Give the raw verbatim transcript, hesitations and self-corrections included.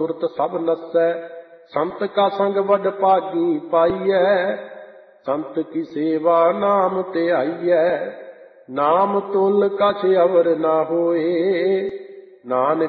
दुरत सब नसै। संत का संग वड भागी पाइयै, संत की सेवा नाम ध्याइयै। नाम तुल कछ अवर ना होए, नानक